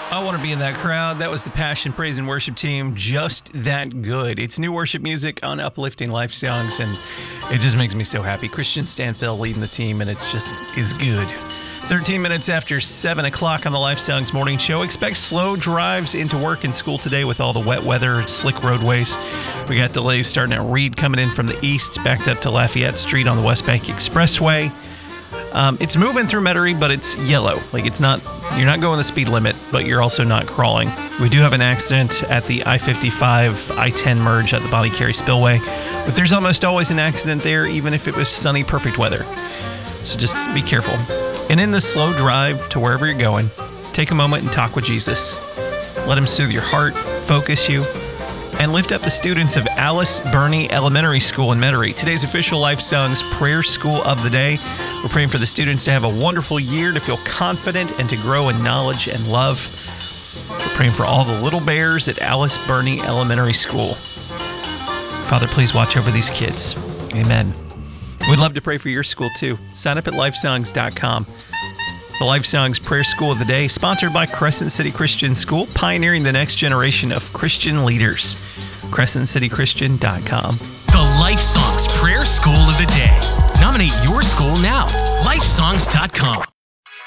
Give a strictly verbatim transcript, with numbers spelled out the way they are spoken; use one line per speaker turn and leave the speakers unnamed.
I want to be in that crowd. That was the Passion Praise and Worship team. Just that good. It's new worship music on Uplifting Life Songs, and it just makes me so happy. Christian Stanfill leading the team, and it's just is good. thirteen minutes after seven o'clock on the Life Songs Morning Show. Expect slow drives into work and school today with all the wet weather, slick roadways. We got delays starting at Reed coming in from the east, backed up to Lafayette Street on the West Bank Expressway. Um, it's moving through Metairie, but it's yellow. Like it's not, you're not going the speed limit, but you're also not crawling. We do have an accident at the I fifty-five I ten merge at the Bonnie Carey Spillway, but there's almost always an accident there, even if it was sunny, perfect weather. So just be careful. And in this slow drive to wherever you're going, take a moment and talk with Jesus. Let him soothe your heart, focus you, and lift up the students of Alice Burney Elementary School in Metairie. Today's official Life Songs Prayer School of the Day. We're praying for the students to have a wonderful year, to feel confident, and to grow in knowledge and love. We're praying for all the little bears at Alice Burney Elementary School. Father, please watch over these kids. Amen. We'd love to pray for your school, too. Sign up at life songs dot com. The Life Songs Prayer School of the Day, sponsored by Crescent City Christian School, pioneering the next generation of Christian leaders. crescent city christian dot com.
The Life Songs Prayer School of the Day. Nominate your school now. life songs dot com.